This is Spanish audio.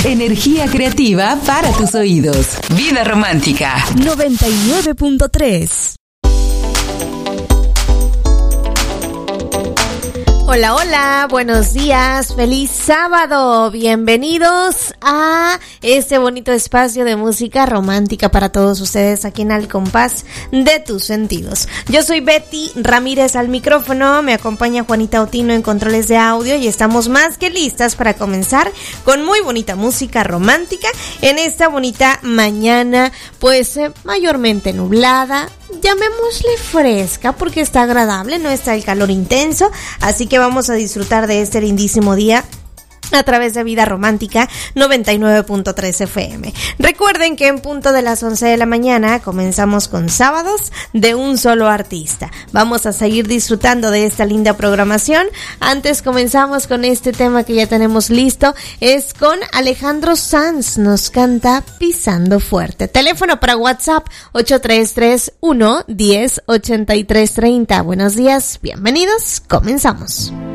Energía creativa para tus oídos. Vida Romántica 99.3. Hola, hola, buenos días, feliz sábado, bienvenidos a este bonito espacio de música romántica para todos ustedes aquí en Al Compás de tus sentidos. Yo soy Betty Ramírez al micrófono, me acompaña Juanita Otino en controles de audio y estamos más que listas para comenzar con muy bonita música romántica en esta bonita mañana, pues mayormente nublada. Llamémosle fresca porque está agradable, no está el calor intenso, así que vamos a disfrutar de este lindísimo día a través de Vida Romántica 99.3 FM. Recuerden que en punto de las 11 de la mañana comenzamos con sábados de un solo artista. Vamos a seguir disfrutando de esta linda programación. Antes comenzamos con este tema que ya tenemos listo. Es con Alejandro Sanz. Nos canta Pisando Fuerte. Teléfono para WhatsApp 8331 10 83 30. Buenos días, bienvenidos. Comenzamos.